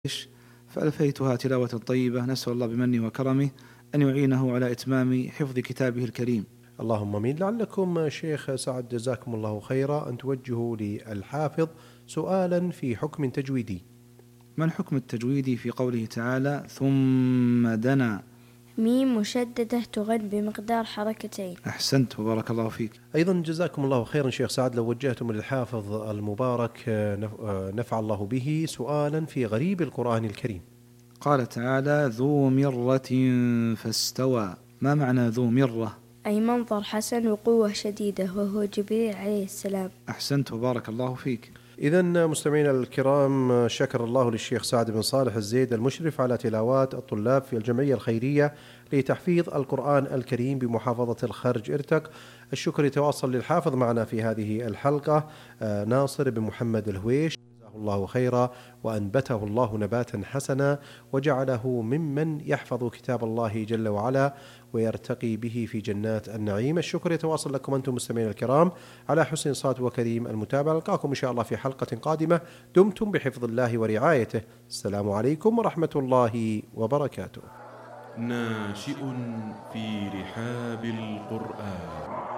فألفيتها تلاوة طيبة، نسأل الله بمنه وكرمه أن يعينه على إتمام حفظ كتابه الكريم. اللهم امين. لعلكم شيخ سعد جزاكم الله خيرا أن توجهوا للحافظ سؤالا في حكم تجويدي. ما الحكم التجويدي في قوله تعالى ثم دنا؟ ميم مشددة تغن بمقدار حركتين. أحسنت وبارك الله فيك. أيضا جزاكم الله خيرا شيخ سعد، لو وجهتم للحافظ المبارك نفع الله به سؤالا في غريب القرآن الكريم. قال تعالى ذو مرة فاستوى، ما معنى ذو مرة؟ أي منظر حسن وقوة شديدة، وهو جبريل عليه السلام. أحسنت وبارك الله فيك. إذن مستمعينا الكرام، شكر الله للشيخ سعد بن صالح الزيد المشرف على تلاوات الطلاب في الجمعية الخيرية لتحفيظ القرآن الكريم بمحافظة الخرج إرتق. الشكر يتواصل للحافظ معنا في هذه الحلقة ناصر بن محمد الهويش، جزاه الله خيرا وأنبته الله نباتا حسنا وجعله ممن يحفظ كتاب الله جل وعلا ويرتقي به في جنات النعيم. الشكر يتواصل لكم أنتم مستمعين الكرام على حسن صوت وكريم المتابعة. نلقاكم إن شاء الله في حلقة قادمة، دمتم بحفظ الله ورعايته. السلام عليكم ورحمة الله وبركاته. ناشئ في رحاب القرآن.